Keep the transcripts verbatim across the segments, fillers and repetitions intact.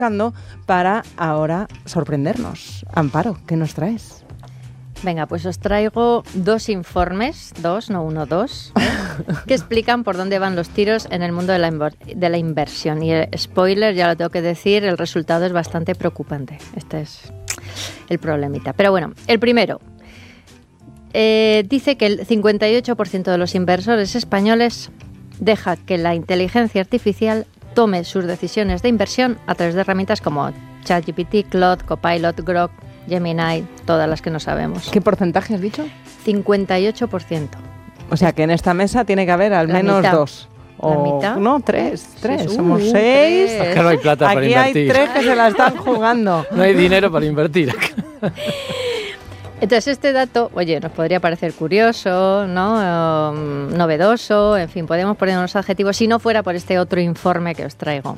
para ahora sorprendernos. Amparo, ¿qué nos traes? Venga, pues os traigo dos informes, dos, no uno, dos, ¿eh? que explican por dónde van los tiros en el mundo de la, inver- de la inversión. Y el spoiler, ya lo tengo que decir, el resultado es bastante preocupante. Este es el problemita. Pero bueno, el primero. Eh, dice que el cincuenta y ocho por ciento de los inversores españoles deja que la inteligencia artificial tome sus decisiones de inversión a través de herramientas como ChatGPT, Claude, Copilot, Grok, Gemini, todas las que no sabemos. ¿Qué porcentaje has dicho? cincuenta y ocho por ciento. O sea que en esta mesa tiene que haber al La menos mitad. dos. O, ¿La mitad? No, tres. tres. Sí, Somos uh, seis. tres. Es que no hay plata para Aquí invertir. hay tres que se la están jugando. No hay dinero para invertir. Entonces este dato, oye, nos podría parecer curioso, ¿no? Um, novedoso, en fin, podemos poner unos adjetivos si no fuera por este otro informe que os traigo.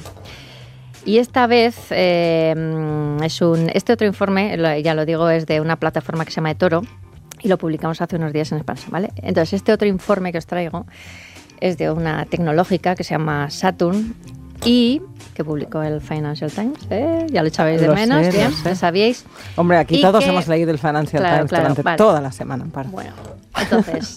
Y esta vez eh, es un, este otro informe, lo- ya lo digo, es de una plataforma que se llama eToro y lo publicamos hace unos días en España, ¿vale? Entonces este otro informe que os traigo es de una tecnológica que se llama Saturn y que publicó el Financial Times, ¿eh? Ya lo echabais de Lo menos, sé, lo bien, sé. ya sabíais. Hombre, aquí Y todos que- hemos leído el Financial Claro, Times claro, durante vale. toda la semana, Amparo. Bueno, entonces,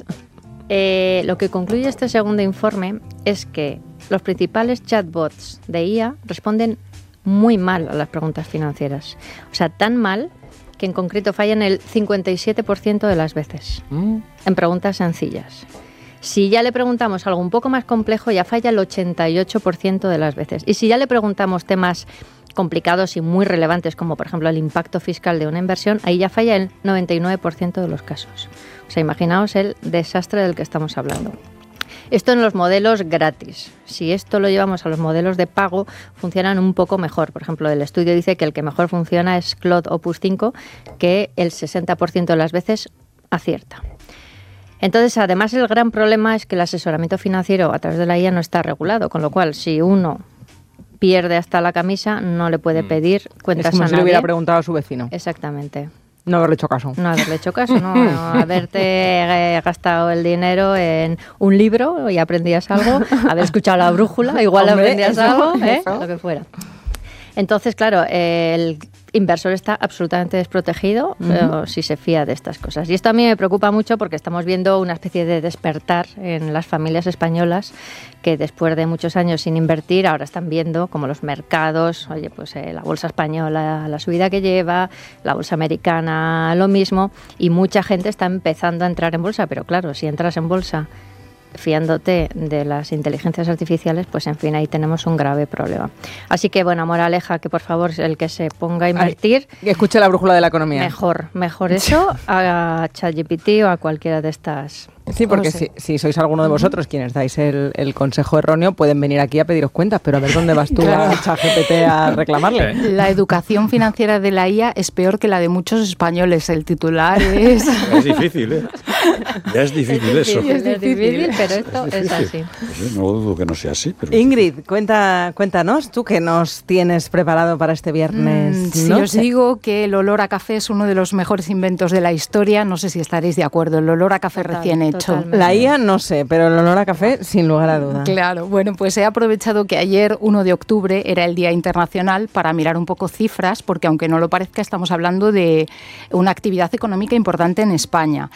eh, lo que concluye este segundo informe es que los principales chatbots de I A responden muy mal a las preguntas financieras. O sea, tan mal que en concreto fallan el cincuenta y siete por ciento de las veces Mm. en preguntas sencillas. Si ya le preguntamos algo un poco más complejo, ya falla el ochenta y ocho por ciento de las veces. Y si ya le preguntamos temas complicados y muy relevantes, como por ejemplo el impacto fiscal de una inversión, ahí ya falla el noventa y nueve por ciento de los casos. O sea, imaginaos el desastre del que estamos hablando. Esto en los modelos gratis. Si esto lo llevamos a los modelos de pago, funcionan un poco mejor. Por ejemplo, el estudio dice que el que mejor funciona es Claude Opus cinco, que el sesenta por ciento de las veces acierta. Entonces, además, el gran problema es que el asesoramiento financiero a través de la I A no está regulado, con lo cual, si uno pierde hasta la camisa, no le puede pedir cuentas Es como a si le nadie. hubiera preguntado a su vecino. Exactamente. No haberle hecho caso. No haberle hecho caso, no, no haberte eh, gastado el dinero en un libro y aprendías algo, haber escuchado la brújula, igual Hombre, aprendías eso, algo, ¿eh? eso. Lo que fuera. Entonces, claro, el inversor está absolutamente desprotegido uh-huh. eh, si se fía de estas cosas. Y esto a mí me preocupa mucho porque estamos viendo una especie de despertar en las familias españolas que después de muchos años sin invertir ahora están viendo como los mercados, oye, pues eh, la bolsa española, la subida que lleva, la bolsa americana, lo mismo, y mucha gente está empezando a entrar en bolsa, pero claro, si entras en bolsa fiándote de las inteligencias artificiales, pues en fin, ahí tenemos un grave problema. Así que, bueno, moraleja, que por favor el que se ponga a invertir... Ay, que escuche la brújula de la economía. Mejor, mejor eso a ChatGPT o a cualquiera de estas... Sí, porque si, si sois alguno de vosotros quienes dais el, el consejo erróneo, pueden venir aquí a pediros cuentas, pero a ver dónde vas tú claro. a ChatGPT a reclamarle. La educación financiera de la I A es peor que la de muchos españoles. El titular es... Es difícil, ¿eh? Ya es difícil es eso. Difícil, es difícil, pero esto es, es así. Pues no dudo que no sea así. Pero Ingrid, cuenta, cuéntanos, ¿tú qué nos tienes preparado para este viernes? Mm, si os digo que el olor a café es uno de los mejores inventos de la historia, no sé si estaréis de acuerdo. El olor a café Total, recién hecho. Totalmente. La I A no sé, pero el olor a café sin lugar a duda. Claro, bueno, pues he aprovechado que ayer, uno de octubre, era el Día Internacional para mirar un poco cifras, porque aunque no lo parezca, estamos hablando de una actividad económica importante en España.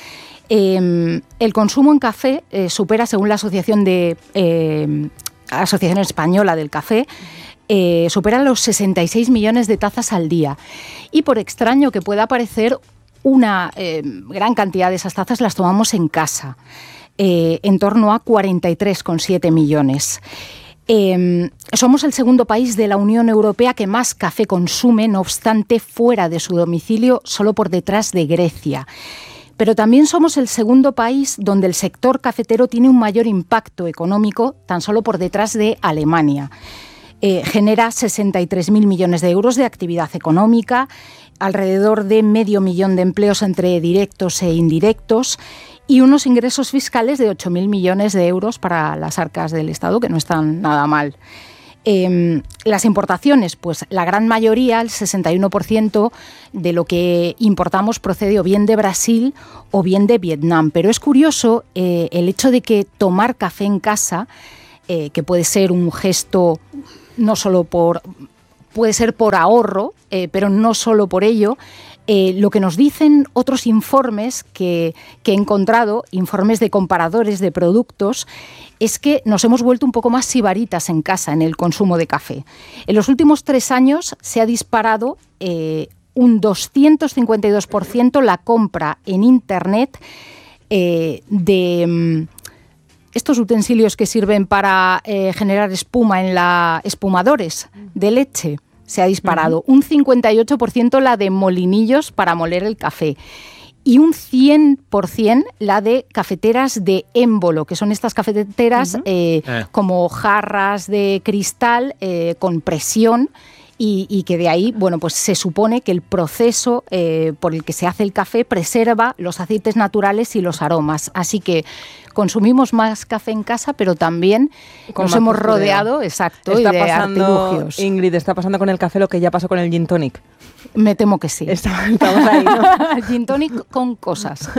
Eh, el consumo en café eh, supera, según la Asociación de eh, Asociación Española del Café, eh, supera los sesenta y seis millones de tazas al día. Y por extraño que pueda parecer, una eh, gran cantidad de esas tazas las tomamos en casa, eh, en torno a cuarenta y tres coma siete millones. Eh, somos el segundo país de la Unión Europea que más café consume, no obstante, fuera de su domicilio, solo por detrás de Grecia. Pero también somos el segundo país donde el sector cafetero tiene un mayor impacto económico, tan solo por detrás de Alemania. Eh, genera sesenta y tres mil millones de euros de actividad económica, alrededor de medio millón de empleos entre directos e indirectos y unos ingresos fiscales de ocho mil millones de euros para las arcas del Estado, que no están nada mal. Eh, las importaciones, pues la gran mayoría, el sesenta y uno por ciento de lo que importamos procede o bien de Brasil o bien de Vietnam. Pero es curioso eh, el hecho de que tomar café en casa, eh, que puede ser un gesto no solo por puede ser por ahorro, eh, pero no solo por ello. Eh, lo que nos dicen otros informes que, que he encontrado, informes de comparadores de productos, es que nos hemos vuelto un poco más sibaritas en casa en el consumo de café. En los últimos tres años se ha disparado eh, un doscientos cincuenta y dos por ciento la compra en Internet eh, de mm, estos utensilios que sirven para eh, generar espuma en la espumadores de leche. Se ha disparado uh-huh. un cincuenta y ocho por ciento la de molinillos para moler el café y un cien por ciento la de cafeteras de émbolo, que son estas cafeteras uh-huh. eh, eh. como jarras de cristal eh, con presión y, y que de ahí, bueno, pues se supone que el proceso eh, por el que se hace el café preserva los aceites naturales y los aromas. Así que consumimos más café en casa, pero también con nos hemos postureo. rodeado, exacto, está y de pasando, artilugios. Ingrid, ¿está pasando con el café lo que ya pasó con el gin tonic? Me temo que sí. Está, estamos ahí, ¿no? Gin tonic con cosas.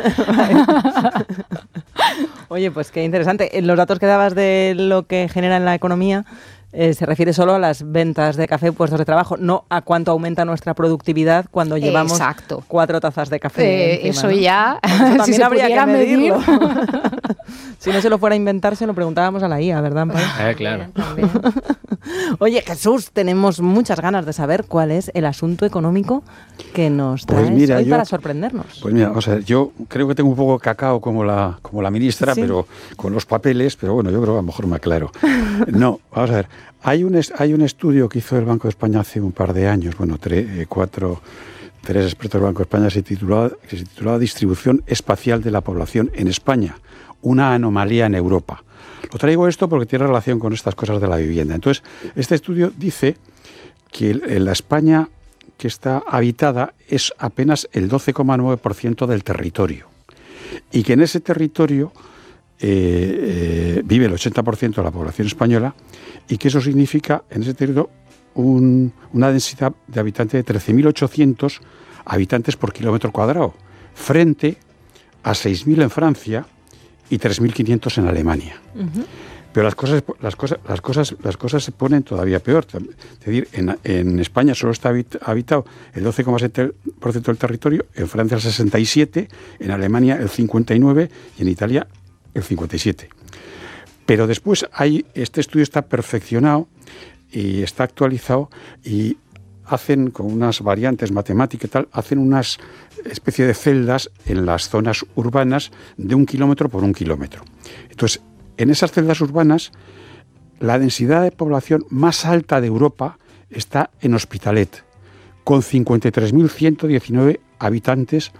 Oye, pues qué interesante. Los datos que dabas de lo que genera en la economía eh, se refiere solo a las ventas de café, puestos de trabajo, no a cuánto aumenta nuestra productividad cuando llevamos Exacto. cuatro tazas de café. Eh, encima, eso ¿no? ya, eso también si se habría pudiera que medirlo. medir. Si no se lo fuera a inventar, se lo preguntábamos a la I A, ¿verdad, Amparo? Eh, claro. Oye, Jesús, tenemos muchas ganas de saber cuál es el asunto económico que nos traes pues mira, hoy yo, para sorprendernos. Pues mira, o sea, yo creo que tengo un poco cacao como la, como la ministra, ¿sí? Pero con los papeles, pero bueno, yo creo que a lo mejor me aclaro. No, vamos a ver, hay un, hay un estudio que hizo el Banco de España hace un par de años, bueno, tres, eh, cuatro... Tres expertos del Banco de España se titulaba, que se titulaba Distribución Espacial de la Población en España, una anomalía en Europa. Lo traigo esto porque tiene relación con estas cosas de la vivienda. Entonces, este estudio dice que en la España que está habitada es apenas el doce coma nueve por ciento del territorio y que en ese territorio eh, eh, vive el ochenta por ciento de la población española y que eso significa en ese territorio Un, una densidad de habitantes de trece mil ochocientos habitantes por kilómetro cuadrado, frente a seis mil en Francia y tres mil quinientos en Alemania. Uh-huh. Pero las cosas, las, cosas, las, cosas, las cosas se ponen todavía peor. Es decir, en, en España solo está habitado el doce coma siete por ciento del territorio, en Francia el sesenta y siete por ciento, en Alemania el cincuenta y nueve por ciento y en Italia el cincuenta y siete por ciento. Pero después hay, este estudio está perfeccionado y está actualizado y hacen con unas variantes matemáticas y tal, hacen unas especie de celdas en las zonas urbanas de un kilómetro por un kilómetro. Entonces, en esas celdas urbanas, la densidad de población más alta de Europa está en Hospitalet, con cincuenta y tres mil ciento diecinueve habitantes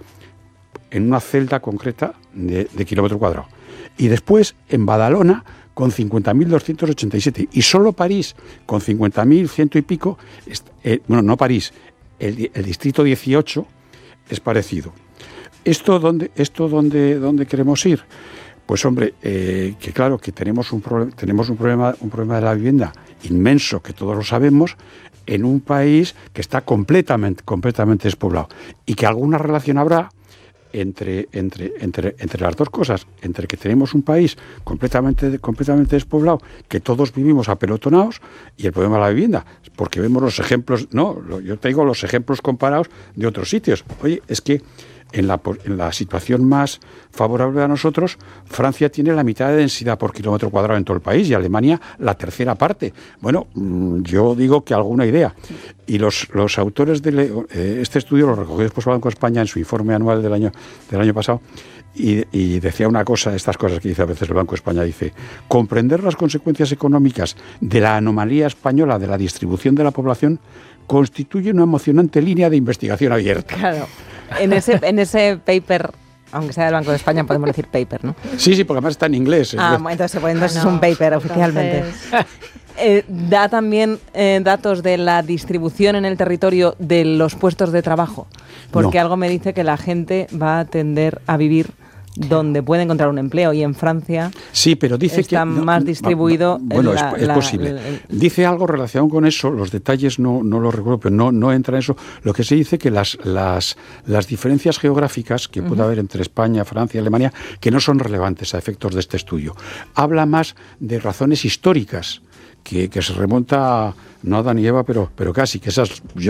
en una celda concreta de, de kilómetro cuadrado. Y después, en Badalona, con cincuenta mil doscientos ochenta y siete. Y solo París, con cincuenta mil ciento y pico, eh, bueno, no París, el, el distrito dieciocho es parecido. ¿Esto dónde, esto dónde, dónde queremos ir? Pues hombre, eh, que claro, que tenemos un, pro, tenemos un problema, un problema de la vivienda inmenso, que todos lo sabemos, en un país que está completamente, completamente despoblado. Y que alguna relación habrá Entre, entre, entre, entre las dos cosas, entre que tenemos un país completamente, completamente despoblado, que todos vivimos apelotonados, y el problema de la vivienda, porque vemos los ejemplos, no, yo traigo los ejemplos comparados de otros sitios. Oye, es que en la, en la situación más favorable a nosotros, Francia tiene la mitad de densidad por kilómetro cuadrado en todo el país y Alemania la tercera parte. Bueno, yo digo que alguna idea. Y los, los autores de eh, este estudio lo recogió después el Banco de España en su informe anual del año, del año pasado y, y decía una cosa, estas cosas que dice a veces el Banco de España, dice: comprender las consecuencias económicas de la anomalía española de la distribución de la población constituye una emocionante línea de investigación abierta. Claro. En ese, en ese paper, aunque sea del Banco de España, podemos decir paper, ¿no? Sí, sí, porque además está en inglés. Ah, bueno, entonces, pues, entonces no, es un paper oficialmente. Entonces... Eh, da también eh, datos de la distribución en el territorio de los puestos de trabajo, porque no. algo me dice que la gente va a tender a vivir donde puede encontrar un empleo, y en Francia sí, pero dice está que, no, más distribuido. Bueno, la, es, es la, posible. La, el, dice algo relacionado con eso, los detalles no, no los recuerdo, pero no, no entra en eso. Lo que se dice que las, las, las diferencias geográficas que uh-huh. puede haber entre España, Francia y Alemania, que no son relevantes a efectos de este estudio. Habla más de razones históricas que, que se remonta no a Adán y Eva, pero, pero casi, que esas, yo